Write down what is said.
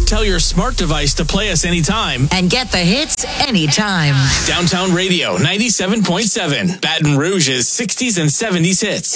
Tell your smart device to play us anytime. And get the hits anytime. Downtown Radio 97.7. Baton Rouge's 60s and 70s hits.